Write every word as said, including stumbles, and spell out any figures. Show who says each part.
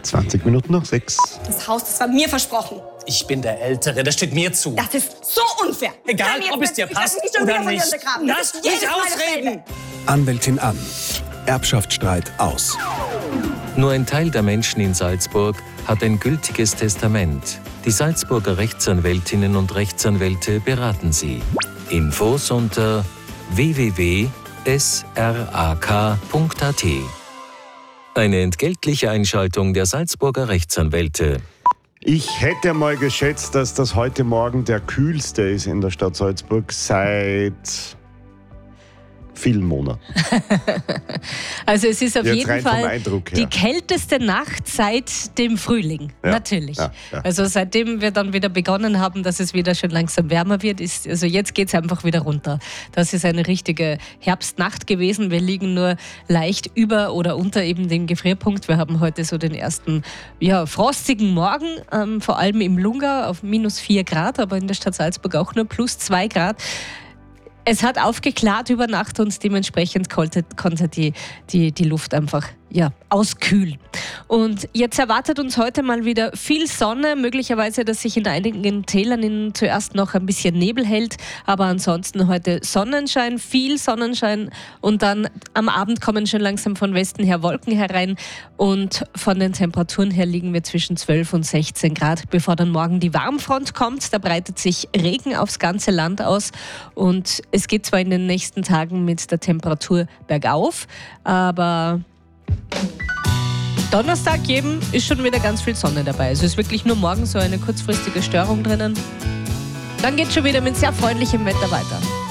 Speaker 1: zwanzig Minuten nach sechs.
Speaker 2: Das Haus, das war mir versprochen.
Speaker 3: Ich bin der Ältere, das steht mir zu.
Speaker 2: Das ist so unfair.
Speaker 3: Egal, ob es dir passt oder nicht. Lass mich ausreden.
Speaker 4: Anwältin an. Erbschaftsstreit aus.
Speaker 5: Nur ein Teil der Menschen in Salzburg hat ein gültiges Testament. Die Salzburger Rechtsanwältinnen und Rechtsanwälte beraten Sie. Infos unter w w w punkt s r a k punkt a t. Eine entgeltliche Einschaltung der Salzburger Rechtsanwälte.
Speaker 1: Ich hätte mal geschätzt, dass das heute Morgen der kühlste ist in der Stadt Salzburg seit vielen Monaten.
Speaker 6: Also es ist auf
Speaker 1: Jetzt
Speaker 6: jeden
Speaker 1: rein vom
Speaker 6: Fall
Speaker 1: Eindruck her.
Speaker 6: die kälteste Nacht seit dem Frühling,
Speaker 1: Ja,
Speaker 6: natürlich.
Speaker 1: ja, ja.
Speaker 6: Also seitdem wir dann wieder begonnen haben, dass es wieder schon langsam wärmer wird, ist, also jetzt geht es einfach wieder runter. Das ist eine richtige Herbstnacht gewesen. Wir liegen nur leicht über oder unter eben dem Gefrierpunkt. Wir haben heute so den ersten ja, frostigen Morgen, ähm, vor allem im Lungau auf minus vier Grad, aber in der Stadt Salzburg auch nur plus zwei Grad. Es hat aufgeklart über Nacht und dementsprechend konnte, konnte die, die, die Luft einfach ja, auskühlen. Und jetzt erwartet uns heute mal wieder viel Sonne, möglicherweise, dass sich in einigen Tälern in zuerst noch ein bisschen Nebel hält, aber ansonsten heute Sonnenschein, viel Sonnenschein und dann am Abend kommen schon langsam von Westen her Wolken herein und von den Temperaturen her liegen wir zwischen zwölf und sechzehn Grad, bevor dann morgen die Warmfront kommt. Da breitet sich Regen aufs ganze Land aus und es geht zwar in den nächsten Tagen mit der Temperatur bergauf, aber Donnerstag eben ist schon wieder ganz viel Sonne dabei. Also ist wirklich nur morgen so eine kurzfristige Störung drinnen. Dann geht es schon wieder mit sehr freundlichem Wetter weiter.